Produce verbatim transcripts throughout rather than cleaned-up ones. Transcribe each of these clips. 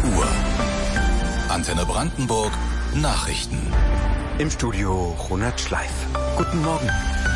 Uhr. Antenne Brandenburg Nachrichten. Im Studio Ronald Schleif. Guten Morgen.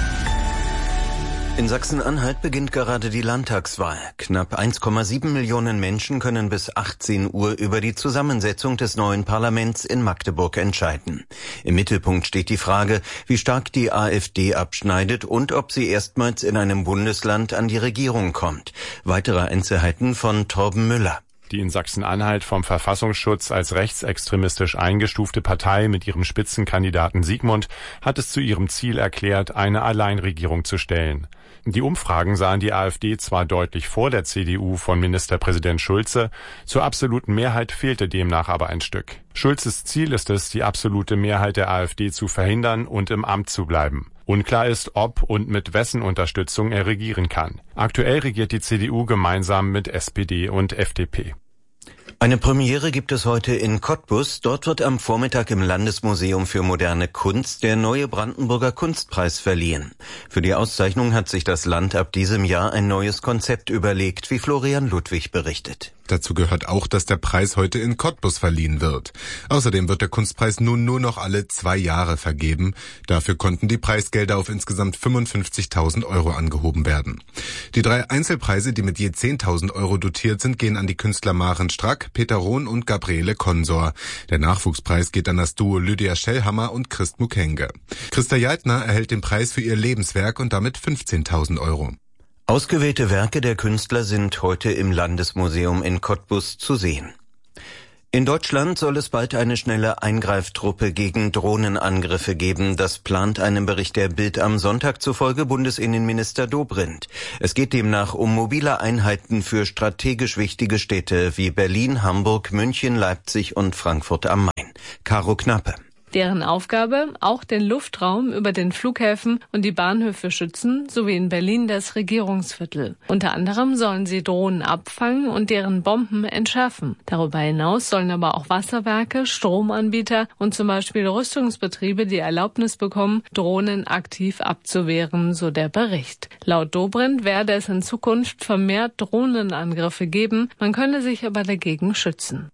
In Sachsen-Anhalt beginnt gerade die Landtagswahl. Knapp eins Komma sieben Millionen Menschen können bis achtzehn Uhr über die Zusammensetzung des neuen Parlaments in Magdeburg entscheiden. Im Mittelpunkt steht die Frage, wie stark die AfD abschneidet und ob sie erstmals in einem Bundesland an die Regierung kommt. Weitere Einzelheiten von Torben Müller. Die in Sachsen-Anhalt vom Verfassungsschutz als rechtsextremistisch eingestufte Partei mit ihrem Spitzenkandidaten Siegmund hat es zu ihrem Ziel erklärt, eine Alleinregierung zu stellen. Die Umfragen sahen die AfD zwar deutlich vor der C D U von Ministerpräsident Schulze, zur absoluten Mehrheit fehlte demnach aber ein Stück. Schulzes Ziel ist es, die absolute Mehrheit der AfD zu verhindern und im Amt zu bleiben. Unklar ist, ob und mit wessen Unterstützung er regieren kann. Aktuell regiert die C D U gemeinsam mit S P D und F D P. Eine Premiere gibt es heute in Cottbus. Dort wird am Vormittag im Landesmuseum für moderne Kunst der neue Brandenburger Kunstpreis verliehen. Für die Auszeichnung hat sich das Land ab diesem Jahr ein neues Konzept überlegt, wie Florian Ludwig berichtet. Dazu gehört auch, dass der Preis heute in Cottbus verliehen wird. Außerdem wird der Kunstpreis nun nur noch alle zwei Jahre vergeben. Dafür konnten die Preisgelder auf insgesamt fünfundfünfzigtausend Euro angehoben werden. Die drei Einzelpreise, die mit je zehntausend Euro dotiert sind, gehen an die Künstler Maren Strack, Peter Rohn und Gabriele Konsor. Der Nachwuchspreis geht an das Duo Lydia Schellhammer und Christ Mukenge. Christa Jeitner erhält den Preis für ihr Lebenswerk und damit fünfzehntausend Euro. Ausgewählte Werke der Künstler sind heute im Landesmuseum in Cottbus zu sehen. In Deutschland soll es bald eine schnelle Eingreiftruppe gegen Drohnenangriffe geben. Das plant einem Bericht der Bild am Sonntag zufolge Bundesinnenminister Dobrindt. Es geht demnach um mobile Einheiten für strategisch wichtige Städte wie Berlin, Hamburg, München, Leipzig und Frankfurt am Main. Caro Knappe. Deren Aufgabe, auch den Luftraum über den Flughäfen und die Bahnhöfe schützen, sowie in Berlin das Regierungsviertel. Unter anderem sollen sie Drohnen abfangen und deren Bomben entschärfen. Darüber hinaus sollen aber auch Wasserwerke, Stromanbieter und zum Beispiel Rüstungsbetriebe die Erlaubnis bekommen, Drohnen aktiv abzuwehren, so der Bericht. Laut Dobrindt werde es in Zukunft vermehrt Drohnenangriffe geben, man könne sich aber dagegen schützen.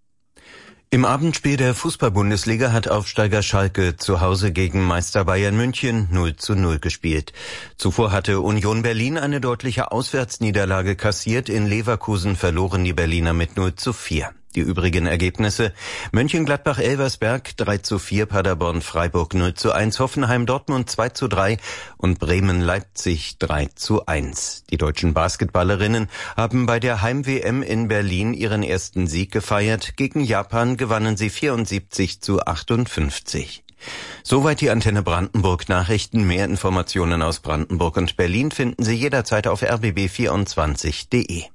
Im Abendspiel der Fußball-Bundesliga hat Aufsteiger Schalke zu Hause gegen Meister Bayern München null zu null gespielt. Zuvor hatte Union Berlin eine deutliche Auswärtsniederlage kassiert. In Leverkusen verloren die Berliner mit null zu vier. Die übrigen Ergebnisse: Mönchengladbach-Elversberg drei zu vier, Paderborn-Freiburg null zu eins, Hoffenheim-Dortmund zwei zu drei und Bremen-Leipzig drei zu eins. Die deutschen Basketballerinnen haben bei der Heim-W M in Berlin ihren ersten Sieg gefeiert. Gegen Japan gewannen sie vierundsiebzig zu achtundfünfzig. Soweit die Antenne Brandenburg Nachrichten. Mehr Informationen aus Brandenburg und Berlin finden Sie jederzeit auf r b b vierundzwanzig punkt d e.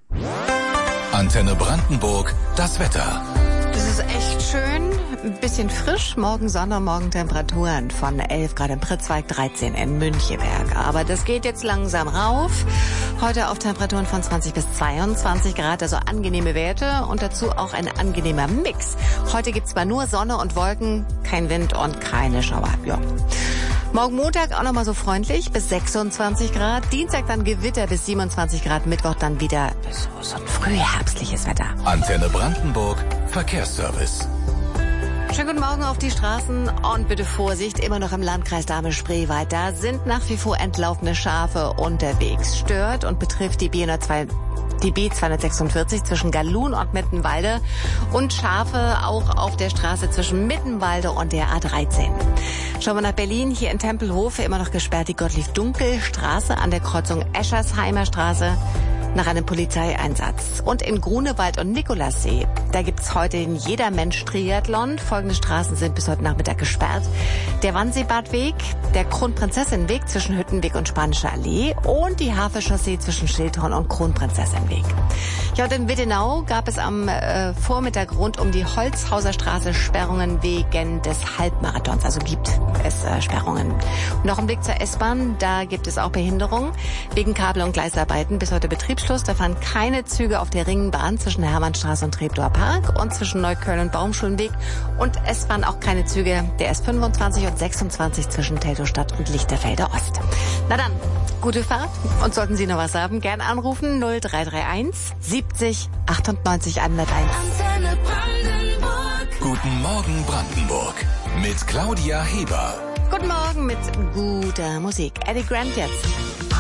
Antenne Brandenburg, das Wetter. Es ist echt schön, ein bisschen frisch. Morgen Sonne, morgen Temperaturen von elf Grad in Pritzwalk, dreizehn in Müncheberg. Aber das geht jetzt langsam rauf. Heute auf Temperaturen von zwanzig bis zweiundzwanzig Grad, also angenehme Werte und dazu auch ein angenehmer Mix. Heute gibt's zwar nur Sonne und Wolken, kein Wind und keine Schauer. Ja. Morgen Montag auch nochmal so freundlich bis sechsundzwanzig Grad. Dienstag dann Gewitter bis siebenundzwanzig Grad. Mittwoch dann wieder so, so ein frühherbstliches Wetter. Antenne Brandenburg, Verkehrsservice. Schönen guten Morgen auf die Straßen und bitte Vorsicht, immer noch im Landkreis Dahme-Spreewald. Da sind nach wie vor entlaufene Schafe unterwegs. Stört und betrifft die B hundertzwei. Die B zweihundertsechsundvierzig zwischen Gallun und Mittenwalde und Schafe auch auf der Straße zwischen Mittenwalde und der A dreizehn. Schauen wir nach Berlin, hier in Tempelhof immer noch gesperrt die Gottlieb-Dunkel-Straße an der Kreuzung Eschersheimer Straße nach einem Polizeieinsatz. Und in Grunewald und Nikolassee, da gibt's heute den Jedermensch-Triathlon. Folgende Straßen sind bis heute Nachmittag gesperrt: der Wannseebadweg, der Kronprinzessin-Weg zwischen Hüttenweg und Spanische Allee und die Havelchaussee zwischen Schildhorn und Kronprinzessin-Weg. Ja, und in Wittenau gab es am äh, Vormittag rund um die Holzhauser Straße Sperrungen wegen des Halbmarathons. Also gibt es äh, Sperrungen. Und noch ein Blick zur S-Bahn, da gibt es auch Behinderungen wegen Kabel- und Gleisarbeiten. Bis heute Betriebsschluss. Da fahren keine Züge auf der Ringbahn zwischen Hermannstraße und Treptower Park und zwischen Neukölln und Baumschulenweg. Und es fahren auch keine Züge der S fünfundzwanzig und sechsundzwanzig zwischen Teltowstadt und Lichterfelde Ost. Na dann, gute Fahrt. Und sollten Sie noch was haben, gern anrufen null drei drei eins sieben siebzig achtundneunzig hunderteins. Antenne Brandenburg. Guten Morgen Brandenburg. Mit Claudia Heber. Guten Morgen mit guter Musik. Eddie Grant jetzt.